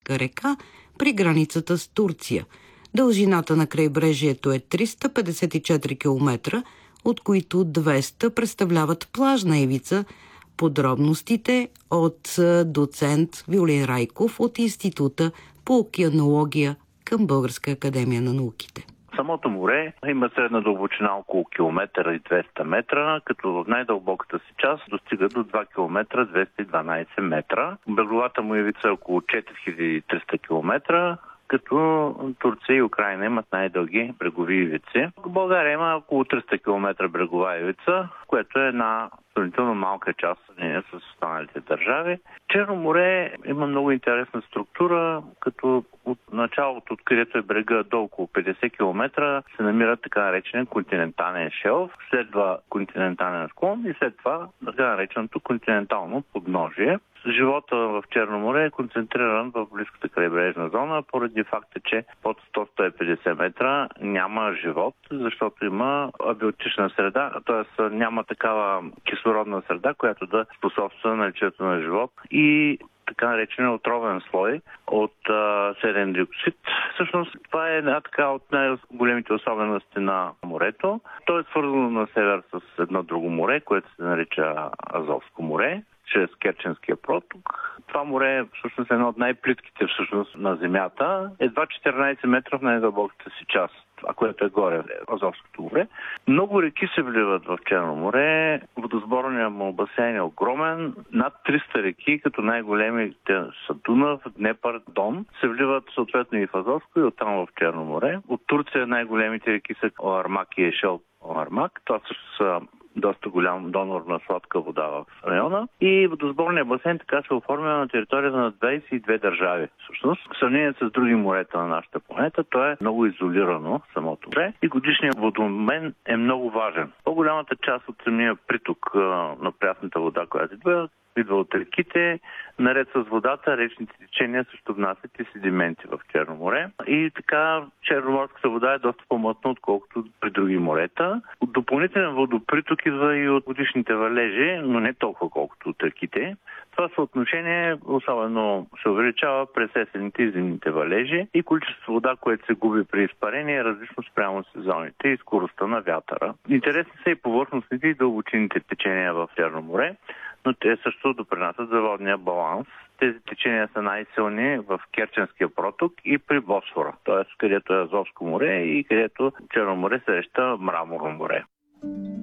Азовска река при границата с Турция. Дължината на крайбрежието е 354 км, от които 200 представляват плажна ивица. Подробностите от доцент Виолин Райков от Института по океанология към Българска академия на науките. Самото море има средна дълбочина около километър и 200 метра, като в най-дълбоката си част достига до 2 км 212 метра. Бреговата му ивица е около 4300 км, като Турция и Украйна имат най-дълги брегови ивици. България има около 300 км брегова ивица, което е една сравнително малка част с останалите държави. Черно море има много интересна структура, като от началото, откъдето е брега до около 50 км, се намира така наречен континентален шелф, следва континентален склон и след това така нареченото континентално подножие. Живота в Черно море е концентриран в близката крайбрежна зона, поради факта, че под 100-150 метра няма живот, защото има абиотична среда, т.е. няма такава кислородна среда, която да способства наличието на живот и така наречен отровен слой от серен диоксид. Всъщност това е една така от най-големите особености на морето. То е свързано на север с едно друго море, което се нарича Азовско море, чрез Керченския проток. Това море е всъщност едно от най-плитките всъщност на Земята. Едва 14 метра в най-дълбоката си част, това, което е горе в Азовското море. Много реки се вливат в Черно море. Водосборният му басейн е огромен. Над 300 реки, като най-големите са Дунав, Днепър, Дон, се вливат съответно и в Азовско и оттам в Черно море. От Турция най-големите реки са Армак и Ешел Армак. Това също са доста голям донор на сладка вода в района. И водосборният басейн така се оформя на територията на 22 държави. Всъщност, в сравнение с други морета на нашата планета, то е много изолирано самото море и годишният водомен е много важен. По-голямата част от самия приток на прясната вода, която идва от реките, наред с водата, речните течения също внасят и седименти в Черно море. И така черноморската вода е доста по-мътна, отколкото при други морета. От допълнителен водоприток идва и от годишните валежи, но не толкова колкото от реките. Това съотношение особено се увеличава през есенните и зимните валежи и количество вода, което се губи при изпарение, е различно спрямо сезоните и скоростта на вятъра. Интересни са и повърхностните и дълбочинните течения в Черно море, но те също допринасят за водния баланс. Тези течения са най-силни в Керченския проток и при Босфора, т.е. където е Азовско море и където Черно море среща Мраморно море.